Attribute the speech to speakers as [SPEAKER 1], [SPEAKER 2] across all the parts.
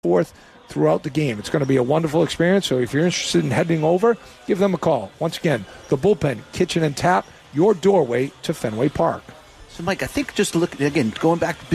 [SPEAKER 1] forth throughout the game. It's going to be a wonderful experience, so if you're interested in heading over, give them a call. Once again, the Bullpen Kitchen and Tap, your doorway to Fenway Park.
[SPEAKER 2] So, Mike, I think just look again, going back to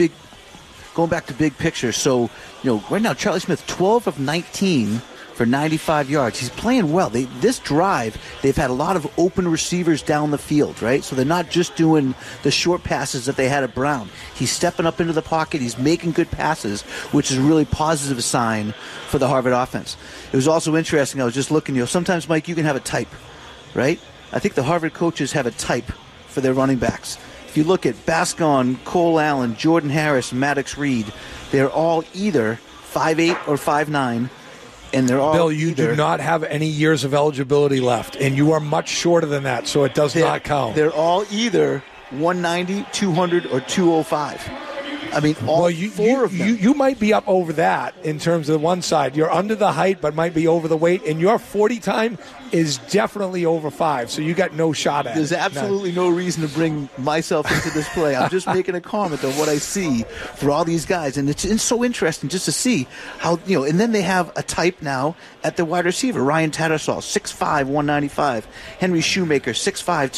[SPEAKER 2] big picture. So, right now Charlie Smith, 12 of 19 for 95 yards. He's playing well. This drive, they've had a lot of open receivers down the field, right? So they're not just doing the short passes that they had at Brown. He's stepping up into the pocket. He's making good passes, which is a really positive sign for the Harvard offense. It was also interesting. I was just looking, sometimes, Mike, you can have a type, right? I think the Harvard coaches have a type for their running backs. If you look at Bascon, Cole Allen, Jordan Harris, Maddox Reed, they're all either 5'8" or 5'9", and they're all
[SPEAKER 1] Bill, you do not have any years of eligibility left, and you are much shorter than that, so it does not count.
[SPEAKER 2] They're all either 190, 200, or 205. I mean, four of them.
[SPEAKER 1] You might be up over that in terms of the one side. You're under the height, but might be over the weight, and your 40 time is definitely over 5, so you got no shot at
[SPEAKER 2] There's absolutely no reason to bring myself into this play. I'm just making a comment on what I see for all these guys, and it's so interesting just to see how, and then they have a type now at the wide receiver. Ryan Tattersall, 6'5", 195. Henry Shoemaker, 6'5",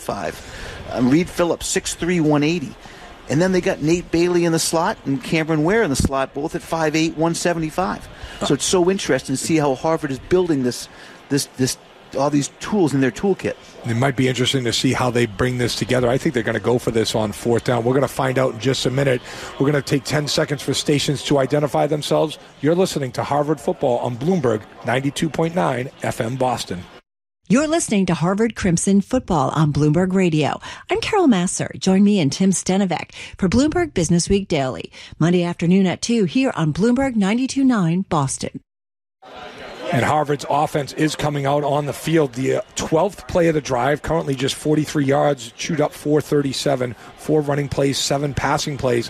[SPEAKER 2] 205. Reed Phillips, 6'3", 180. And then they got Nate Bailey in the slot and Cameron Ware in the slot, both at 5'8", 175. So it's so interesting to see how Harvard is building this all these tools in their toolkit.
[SPEAKER 1] It might be interesting to see how they bring this together. I think they're going to go for this on 4th down. We're going to find out in just a minute. We're going to take 10 seconds for stations to identify themselves. You're listening to Harvard Football on Bloomberg 92.9 FM Boston.
[SPEAKER 3] You're listening to Harvard Crimson Football on Bloomberg Radio. I'm Carol Masser. Join me and Tim Stenovec for Bloomberg Business Week Daily, Monday afternoon at 2 here on Bloomberg 92.9 Boston.
[SPEAKER 1] And Harvard's offense is coming out on the field. The 12th play of the drive, currently just 43 yards, chewed up 437, 4 running plays, 7 passing plays,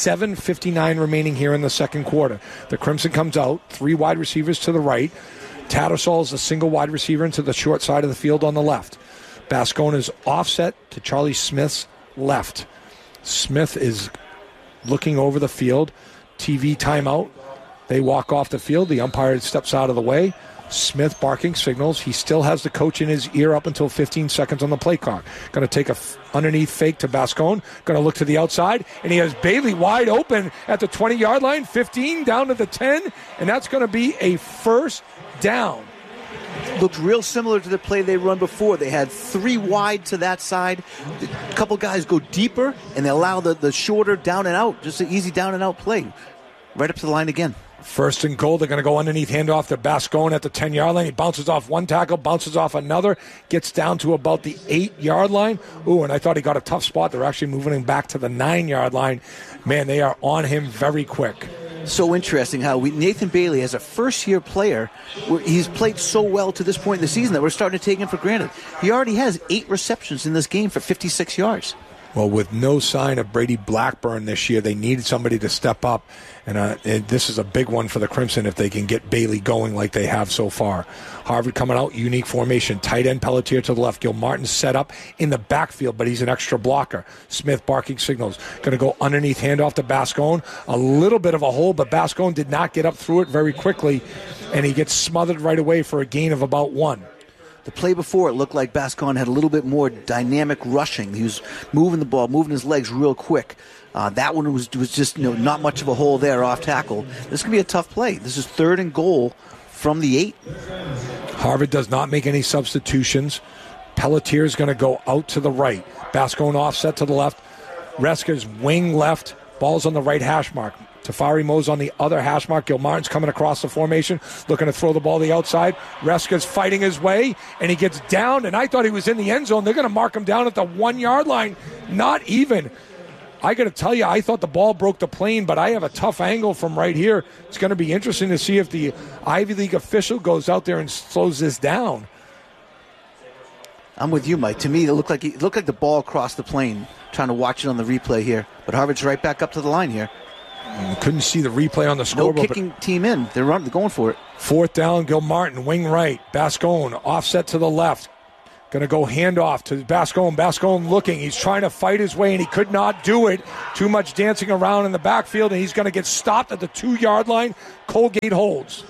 [SPEAKER 1] 7:59 remaining here in the second quarter. The Crimson comes out, 3 wide receivers to the right. Tattersall is a single wide receiver into the short side of the field on the left. Bascon is offset to Charlie Smith's left. Smith is looking over the field. TV timeout. They walk off the field. The umpire steps out of the way. Smith barking signals. He still has the coach in his ear up until 15 seconds on the play clock. Going to take a underneath fake to Bascon. Going to look to the outside. And he has Bailey wide open at the 20-yard line. 15 down to the 10. And that's going to be a first down.
[SPEAKER 2] Looked real similar to the play they run before. They had 3 wide to that side. A couple guys go deeper, and they allow the shorter down and out, just an easy down and out play. Right up to the line again.
[SPEAKER 1] First and goal. They're going to go underneath, handoff to Bascon at the 10-yard line. He bounces off one tackle, bounces off another, gets down to about the 8-yard line. Ooh, and I thought he got a tough spot. They're actually moving him back to the 9-yard line. Man, they are on him very quick.
[SPEAKER 2] So interesting how Nathan Bailey, as a first-year player, he's played so well to this point in the season that we're starting to take him for granted. He already has 8 receptions in this game for 56 yards.
[SPEAKER 1] Well, with no sign of Brady Blackburn this year, they needed somebody to step up. And this is a big one for the Crimson if they can get Bailey going like they have so far. Harvard coming out, unique formation. Tight end Pelletier to the left. Gilmartin set up in the backfield, but he's an extra blocker. Smith barking signals. Going to go underneath, handoff to Bascon. A little bit of a hole, but Bascon did not get up through it very quickly, and he gets smothered right away for a gain of about 1.
[SPEAKER 2] The play before, it looked like Bascon had a little bit more dynamic rushing. He was moving the ball, moving his legs real quick. That one was just not much of a hole there off tackle. This can be a tough play. This is 3rd and goal from the 8.
[SPEAKER 1] Harvard does not make any substitutions. Pelletier is going to go out to the right. Bascon offset to the left. Resker's wing left. Ball's on the right hash mark. Tafari Moe's on the other hash mark. Gilmartin's coming across the formation, looking to throw the ball to the outside. Resker's fighting his way, and he gets down, and I thought he was in the end zone. They're going to mark him down at the 1-yard line. Not even. I got to tell you, I thought the ball broke the plane, but I have a tough angle from right here. It's going to be interesting to see if the Ivy League official goes out there and slows this down.
[SPEAKER 2] I'm with you, Mike. To me, it looked like the ball crossed the plane, trying to watch it on the replay here. But Harvard's right back up to the line here.
[SPEAKER 1] Couldn't see the replay on the scoreboard.
[SPEAKER 2] No kicking team in. They're going for it.
[SPEAKER 1] 4th down, Gilmartin, wing right. Bascon, offset to the left. Going to go handoff to Bascone. Bascone looking. He's trying to fight his way, and he could not do it. Too much dancing around in the backfield, and he's going to get stopped at the 2-yard line. Colgate holds.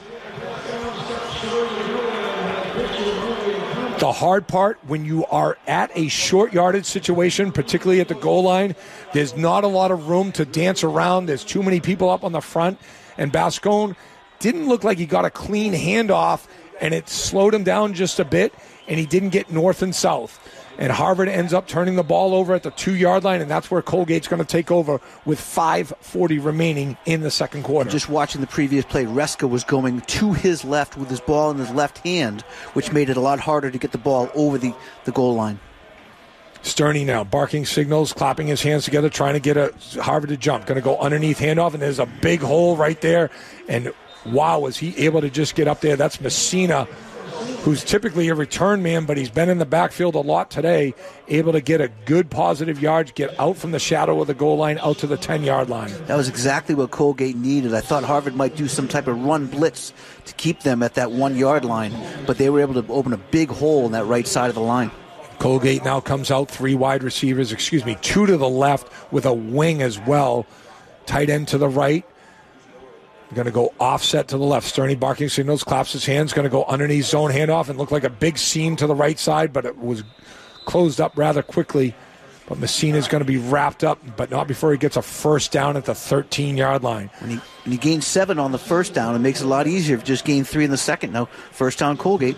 [SPEAKER 1] The hard part, when you are at a short yardage situation, particularly at the goal line, there's not a lot of room to dance around. There's too many people up on the front, and Bascone didn't look like he got a clean handoff, and it slowed him down just a bit, and he didn't get north and south. And Harvard ends up turning the ball over at the 2-yard line, and that's where Colgate's going to take over with 5:40 remaining in the second quarter.
[SPEAKER 2] Just watching the previous play, Reska was going to his left with his ball in his left hand, which made it a lot harder to get the ball over the goal line.
[SPEAKER 1] Sterney now barking signals, clapping his hands together, trying to get Harvard to jump. Going to go underneath handoff, and there's a big hole right there. And wow, was he able to just get up there. That's Messina, who's typically a return man, but he's been in the backfield a lot today, able to get a good positive yard, get out from the shadow of the goal line, out to the 10-yard line.
[SPEAKER 2] That was exactly what Colgate needed. I thought Harvard might do some type of run blitz to keep them at that 1-yard line, but they were able to open a big hole in that right side of the line.
[SPEAKER 1] Colgate now comes out, 2 to the left with a wing as well. Tight end to the right. Going to go offset to the left. Sterney barking signals, claps his hands, going to go underneath zone handoff and look like a big seam to the right side, but it was closed up rather quickly. But Messina's going to be wrapped up, but not before he gets a first down at the 13-yard line.
[SPEAKER 2] When he gained 7 on the first down, it makes it a lot easier if you just gain 3 in the second. Now, first down Colgate.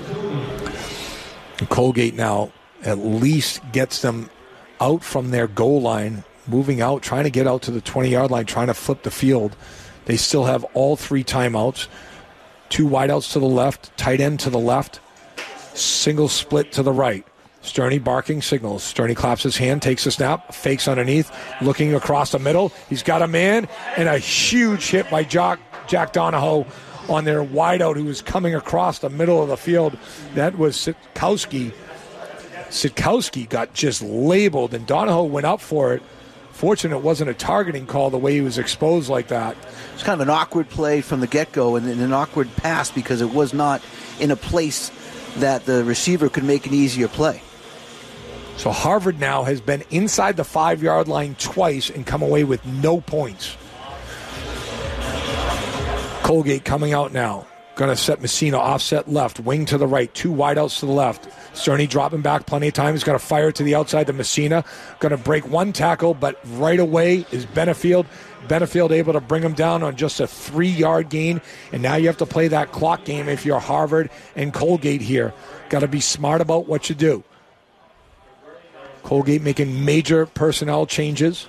[SPEAKER 1] And Colgate now at least gets them out from their goal line, moving out, trying to get out to the 20-yard line, trying to flip the field. They still have all 3 timeouts. 2 wideouts to the left, tight end to the left, single split to the right. Sterney barking signals. Sterney claps his hand, takes a snap, fakes underneath, looking across the middle. He's got a man, and a huge hit by Jack Donahoe on their wideout who was coming across the middle of the field. That was Sitkowski. Sitkowski got just labeled, and Donahoe went up for it. Fortunate it wasn't a targeting call the way he was exposed like that.
[SPEAKER 2] It's kind of an awkward play from the get-go and an awkward pass because it was not in a place that the receiver could make an easier play.
[SPEAKER 1] So Harvard now has been inside the 5-yard line twice and come away with no points. Colgate coming out now. Going to set Messina offset left, wing to the right, 2 wideouts to the left. Sterney dropping back plenty of time. He's going to fire to the outside to Messina. Going to break 1 tackle, but right away is Benefield. Benefield able to bring him down on just a 3-yard gain. And now you have to play that clock game if you're Harvard and Colgate here. Got to be smart about what you do. Colgate making major personnel changes.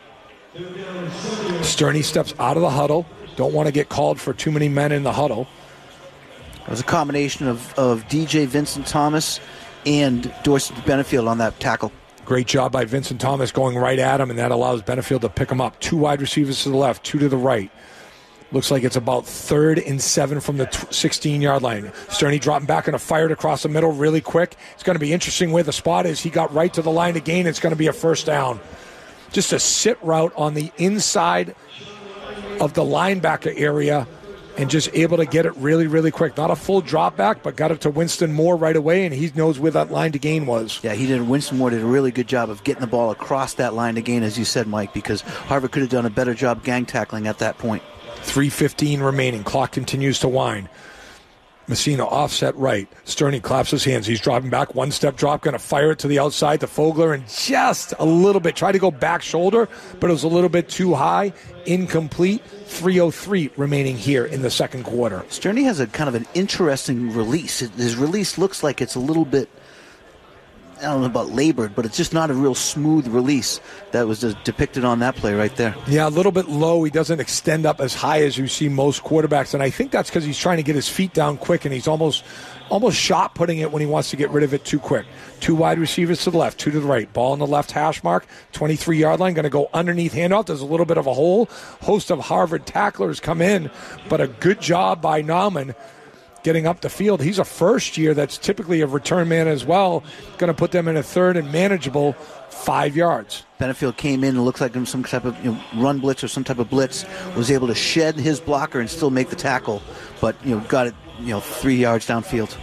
[SPEAKER 1] Sterney steps out of the huddle. Don't want to get called for too many men in the huddle.
[SPEAKER 2] It was a combination of DJ Vincent Thomas and Dorsey Benefield on that tackle.
[SPEAKER 1] Great job by Vincent Thomas going right at him, and that allows Benefield to pick him up. 2 wide receivers to the left, 2 to the right. Looks like it's about 3rd and 7 from the 16-yard line. Sterney dropping back and fired across the middle really quick. It's going to be interesting where the spot is. He got right to the line to gain. It's going to be a first down. Just a sit route on the inside of the linebacker area and just able to get it really, really quick. Not a full drop back, but got it to Winston Moore right away, and he knows where that line to gain was.
[SPEAKER 2] Yeah, Winston Moore did a really good job of getting the ball across that line to gain, as you said, Mike, because Harvard could have done a better job gang tackling at that point.
[SPEAKER 1] 3:15 remaining. Clock continues to wind. Messina offset right. Sterney claps his hands. He's dropping back. 1-step drop. Going to fire it to the outside to Fogler. And just a little bit. Tried to go back shoulder, but it was a little bit too high. Incomplete. 3:03 remaining here in the second quarter.
[SPEAKER 2] Sterney has a kind of an interesting release. His release looks like it's a little bit, I don't know about labored, but it's just not a real smooth release that was depicted on that play right there.
[SPEAKER 1] Yeah, a little bit low. He doesn't extend up as high as you see most quarterbacks, and I think that's because he's trying to get his feet down quick, and he's almost shot putting it when he wants to get rid of it too quick. 2 wide receivers to the left, 2 to the right. Ball on the left hash mark, 23-yard line, going to go underneath handoff. There's a little bit of a hole. Host of Harvard tacklers come in, but a good job by Nauman getting up the field. He's a first year that's typically a return man as well. Going to put them in a 3rd and manageable 5 yards.
[SPEAKER 2] Benefield came in and looked like some type of run blitz or some type of blitz, was able to shed his blocker and still make the tackle, but got it 3 yards downfield.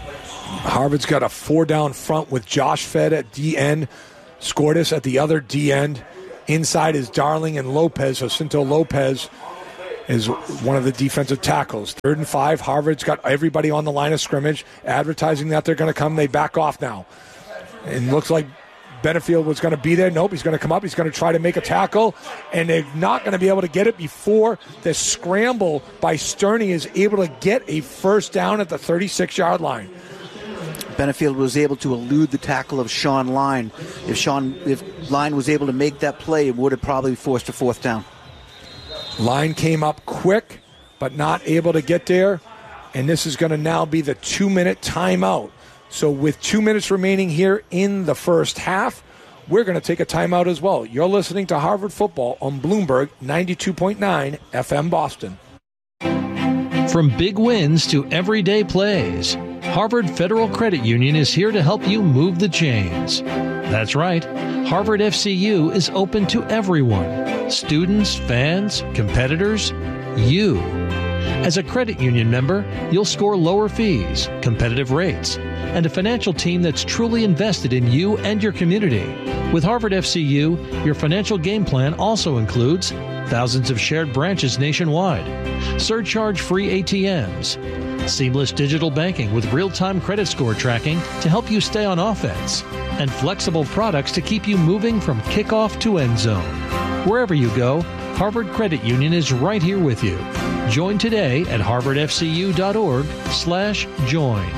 [SPEAKER 1] Harvard's got a 4-down front with Josh Fed at D-end, Scortis at the other D-end. Inside is Darling and Lopez. Jacinto Lopez is one of the defensive tackles. 3rd and 5. Harvard's got everybody on the line of scrimmage, advertising that they're going to come. They back off now. And looks like Benefield was going to be there. Nope, he's going to come up. He's going to try to make a tackle, and they're not going to be able to get it before the scramble by Sterney is able to get a first down at the 36-yard line.
[SPEAKER 2] Benefield was able to elude the tackle of Sean Line. If Line was able to make that play, it would have probably forced a 4th down.
[SPEAKER 1] Line came up quick, but not able to get there, and this is going to now be the 2-minute timeout. So with 2 minutes remaining here in the first half, we're going to take a timeout as well. You're listening to Harvard Football on Bloomberg 92.9 FM Boston.
[SPEAKER 4] From big wins to everyday plays, Harvard Federal Credit Union is here to help you move the chains. That's right, Harvard FCU is open to everyone. Students, fans, competitors, you. As a credit union member, you'll score lower fees, competitive rates, and a financial team that's truly invested in you and your community. With Harvard FCU, your financial game plan also includes thousands of shared branches nationwide, surcharge-free ATMs, seamless digital banking with real-time credit score tracking to help you stay on offense, and flexible products to keep you moving from kickoff to end zone. Wherever you go, Harvard Credit Union is right here with you. Join today at harvardfcu.org/join.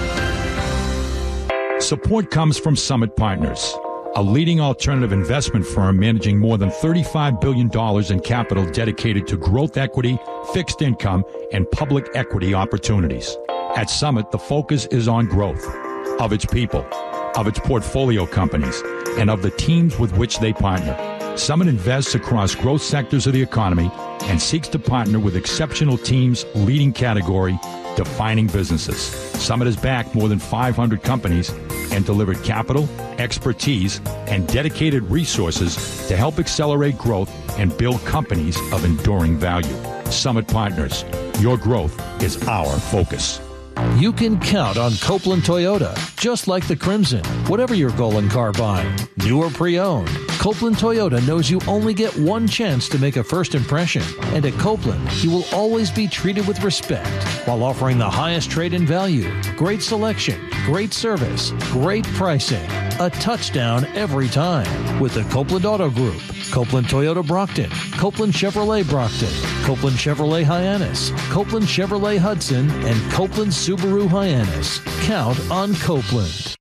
[SPEAKER 5] Support comes from Summit Partners, a leading alternative investment firm managing more than $35 billion in capital dedicated to growth equity, fixed income, and public equity opportunities. At Summit, the focus is on growth of its people, of its portfolio companies, and of the teams with which they partner. Summit invests across growth sectors of the economy and seeks to partner with exceptional teams, leading category, defining businesses. Summit has backed more than 500 companies and delivered capital, expertise, and dedicated resources to help accelerate growth and build companies of enduring value. Summit Partners, your growth is our focus.
[SPEAKER 4] You can count on Copeland Toyota, just like the Crimson, whatever your goal in car buying, new or pre-owned. Copeland Toyota knows you only get one chance to make a first impression, and at Copeland, you will always be treated with respect while offering the highest trade-in value, great selection, great service, great pricing, a touchdown every time with the Copeland Auto Group. Copeland Toyota Brockton, Copeland Chevrolet Brockton, Copeland Chevrolet Hyannis, Copeland Chevrolet Hudson, and Copeland Subaru Hyannis. Count on Copeland.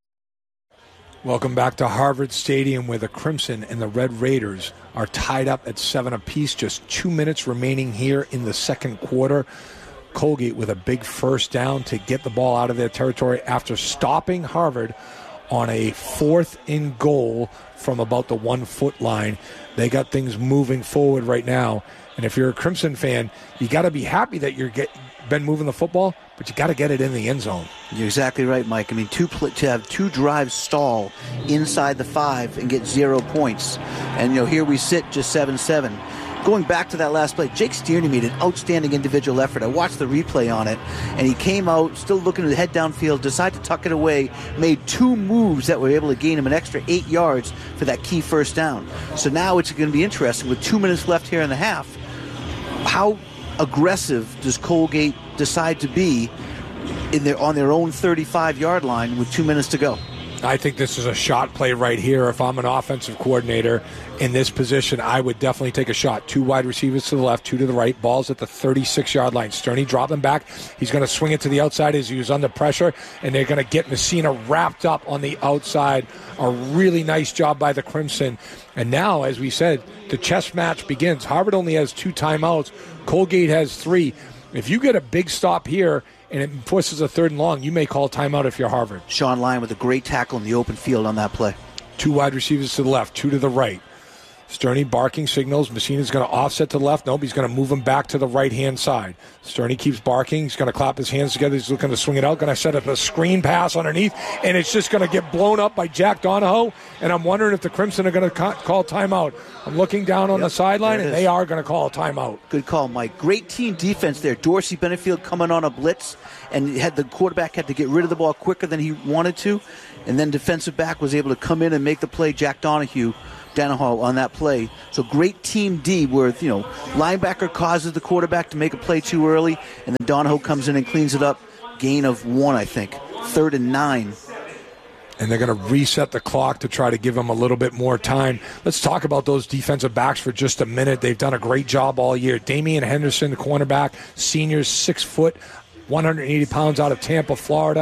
[SPEAKER 1] Welcome back to Harvard Stadium, where the Crimson and the Red Raiders are tied up at 7 apiece. Just 2 minutes remaining here in the second quarter. Colgate with a big first down to get the ball out of their territory after stopping Harvard on a 4th and goal from about the 1-foot line. They got things moving forward right now. And if you're a Crimson fan, you got to be happy that you're been moving the football, but you got to get it in the end zone.
[SPEAKER 2] You're exactly right, Mike. I mean, to have 2 drives stall inside the 5 and get 0 points. And, here we sit just 7-7. Going back to that last play, Jake Stearney made an outstanding individual effort. I watched the replay on it, and he came out, still looking to head downfield, decided to tuck it away, made 2 moves that were able to gain him an extra 8 yards for that key first down. So now it's going to be interesting. With 2 minutes left here in the half, how aggressive does Colgate decide to be on their own 35-yard line with 2 minutes to go?
[SPEAKER 1] I think this is a shot play right here. If I'm an offensive coordinator in this position, I would definitely take a shot. 2 wide receivers to the left, 2 to the right. Ball's at the 36-yard line. Sterney dropping back. He's going to swing it to the outside as he was under pressure, and they're going to get Messina wrapped up on the outside. A really nice job by the Crimson. And now, as we said, the chess match begins. Harvard only has 2 timeouts. Colgate has 3. If you get a big stop here and it forces a 3rd and long, you may call timeout if you're Harvard.
[SPEAKER 2] Sean Lyon with a great tackle in the open field on that play.
[SPEAKER 1] 2 wide receivers to the left, 2 to the right. Sterney barking signals. Messina's going to offset to the left. Nope, he's going to move him back to the right-hand side. Sterney keeps barking. He's going to clap his hands together. He's looking to swing it out. Going to set up a screen pass underneath, and it's just going to get blown up by Jack Donahoe, and I'm wondering if the Crimson are going to call timeout. I'm looking down on the sideline, and they are going to call a timeout.
[SPEAKER 2] Good call, Mike. Great team defense there. Dorsey Benefield coming on a blitz, and the quarterback had to get rid of the ball quicker than he wanted to, and then defensive back was able to come in and make the play. Jack Donahoe on that play. So great team D where, linebacker causes the quarterback to make a play too early, and then Donahoe comes in and cleans it up. Gain of 1, I think. 3rd and 9.
[SPEAKER 1] And they're going to reset the clock to try to give them a little bit more time. Let's talk about those defensive backs for just a minute. They've done a great job all year. Damian Henderson, the cornerback, senior, 6 foot, 180 pounds out of Tampa, Florida.